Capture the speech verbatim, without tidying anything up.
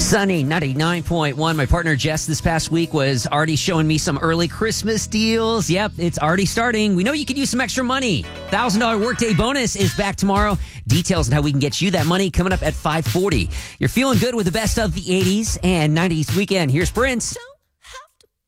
Sunny ninety-nine point one. My partner Jess this past week was already showing me some early Christmas deals. Yep, it's already starting. We know you could use some extra money. one thousand dollars workday bonus is back tomorrow. Details on how we can get you that money coming up at five forty. You're feeling good with the best of the eighties and nineties weekend. Here's Prince.